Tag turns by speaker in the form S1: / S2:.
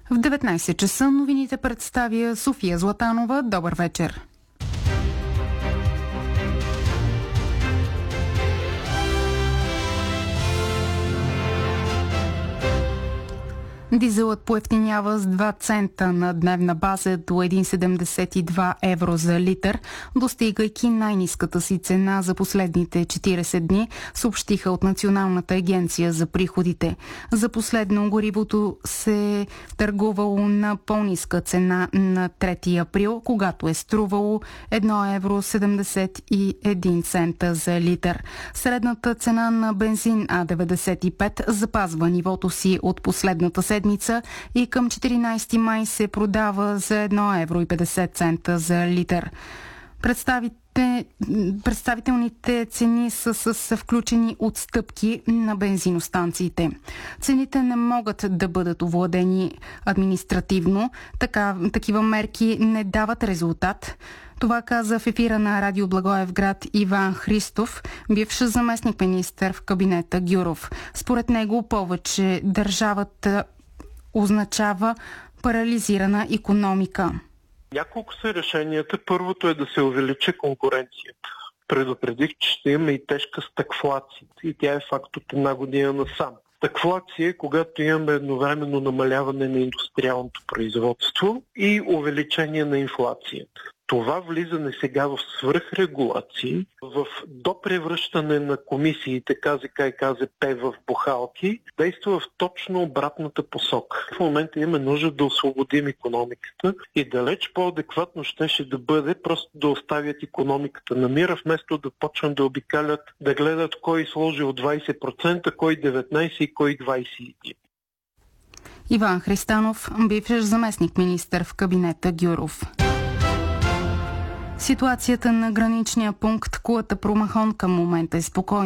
S1: В 19 часа новините представя София Златанова. Добър вечер! Дизелът поевтинява с 2 цента на дневна база до 1,72 евро за литър, достигайки най-ниската си цена за последните 40 дни, съобщиха от Националната агенция за приходите. За последно горивото се търгувало на по-ниска цена на 3 април, когато е струвало 1 евро 71 цента за литър. Средната цена на бензин А95 запазва нивото си от последната седмица и към 14 май се продава за 1 евро и 50 цента за литър. Представителните цени са включени отстъпки на бензиностанциите. Цените не могат да бъдат овладени административно. Такива мерки не дават резултат. Това каза в ефира на Радио Благоевград Иван Христов, бивш заместник-министър в кабинета Гюров. Според него повече държавата означава парализирана икономика.
S2: Няколко са решенията. Първото е да се увеличи конкуренцията. Предупредих, че ще има и тежка стагфлация. И тя е факт от 1 година насам. Стагфлация е когато имаме едновременно намаляване на индустриалното производство и увеличение на инфлацията. Това влизане сега в свръхрегулации, в допревръщане на комисиите КЗК и КЗП в бухалки, действа в точно обратната посока. В момента имаме нужда да освободим икономиката и далеч по-адекватно щеше да бъде просто да оставят икономиката на мира, вместо да почнат да обикалят, да гледат кой сложил 20%, кой 19% и кой 21%.
S1: Иван Христанов, бивш заместник-министър в кабинета Гюров. Ситуацията на граничния пункт Кулата-Промахон към момента е спокойна.